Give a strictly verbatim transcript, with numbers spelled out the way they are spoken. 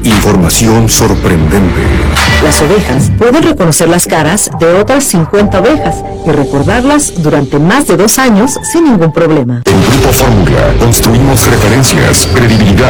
Información sorprendente. Las ovejas pueden reconocer las caras de otras cincuenta ovejas y recordarlas durante más de dos años sin ningún problema. En Grupo Fórmula construimos referencias, credibilidad